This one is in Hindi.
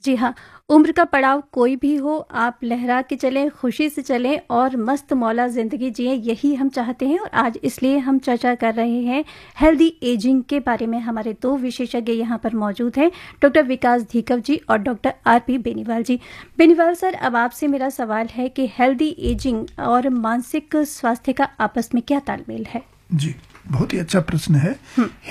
जी हाँ, उम्र का पड़ाव कोई भी हो, आप लहरा के चलें, खुशी से चलें और मस्त मौला ज़िंदगी जिएं, यही हम चाहते हैं। और आज इसलिए हम चर्चा कर रहे हैं हेल्दी एजिंग के बारे में। हमारे दो विशेषज्ञ यहाँ पर मौजूद हैं, डॉक्टर विकास धीकव जी और डॉक्टर आरपी बेनीवाल जी। बेनीवाल सर, अब आपसे मेरा सवाल है कि हेल्दी एजिंग और मानसिक स्वास्थ्य का आपस में क्या तालमेल है? जी, बहुत ही अच्छा प्रश्न है।